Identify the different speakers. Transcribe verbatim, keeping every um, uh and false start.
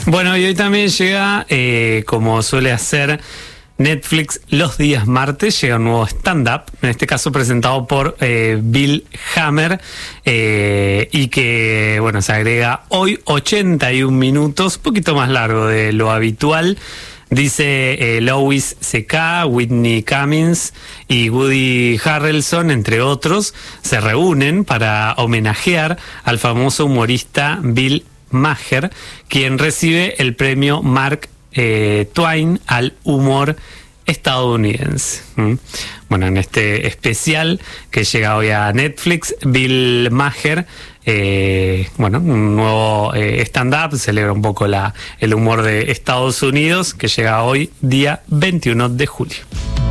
Speaker 1: Bueno, y hoy también llega, eh, como suele hacer Netflix los días martes, llega un nuevo stand-up, en este caso presentado por eh, Bill Hader, eh, y que, bueno, se agrega hoy ochenta y un minutos, un poquito más largo de lo habitual. Dice eh, Louis C K, Whitney Cummings y Woody Harrelson, entre otros, se reúnen para homenajear al famoso humorista Bill Maher, quien recibe el premio Mark eh, Twain al humor estadounidense. ¿Mm? Bueno, en este especial que llega hoy a Netflix, Bill Maher, eh, bueno, un nuevo eh, stand-up, celebra un poco la, el humor de Estados Unidos, que llega hoy, día veintiuno de julio.